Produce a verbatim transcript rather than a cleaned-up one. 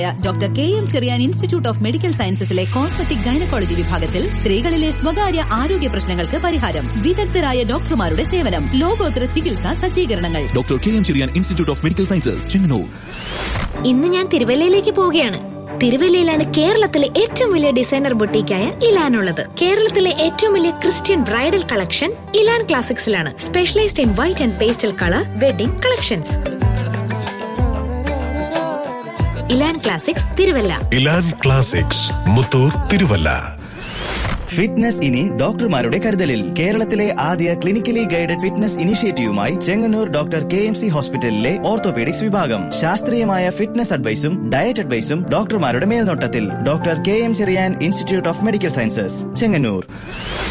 Doctor K M Cherian institute of medical സയൻസസിലെ cosmetic gynaecology വിഭാഗത്തിൽ സ്ത്രീകളിലെ സ്വകാര്യ ആരോഗ്യ പ്രശ്നങ്ങൾക്ക് പരിഹാരം. വിദഗ്ധരായ ഡോക്ടർമാരുടെ സേവനം. ലോകോത്തര ചികിത്സാ സജ്ജീകരണങ്ങൾ. Doctor K M Cherian institute of medical sciences, Chengannur. ഇന്ന് ഞാൻ തിരുവല്ലയിലേക്ക് പോവുകയാണ്. തിരുവല്ലയിലാണ് കേരളത്തിലെ ഏറ്റവും വലിയ ഡിസൈനർ ബൊട്ടീക്കായ ഇലാൻ ഉള്ളത്. കേരളത്തിലെ ഏറ്റവും വലിയ Christian bridal collection ഇലാൻ ക്ലാസിക്സിലാണ്. Specialised in white and pastel colour wedding collections. ഇലാൻ classics, Thiruvalla. ഇലാൻ classics, Muthoor, Thiruvalla. Fitness ഇനി ഡോക്ടർമാരുടെ കരുതലിൽ. കേരളത്തിലെ ആദ്യ clinically guided fitness ഇനിഷ്യേറ്റീവുമായി Chengannur doctor K M C ഹോസ്പിറ്റലിലെ ഓർത്തോപീഡിക്സ് വിഭാഗം. ശാസ്ത്രീയമായ ഫിറ്റ്നസ് അഡ്വൈസും ഡയറ്റ് അഡ്വൈസും ഡോക്ടർമാരുടെ മേൽനോട്ടത്തിൽ. Doctor K M Cherian institute of medical sciences, Chengannur.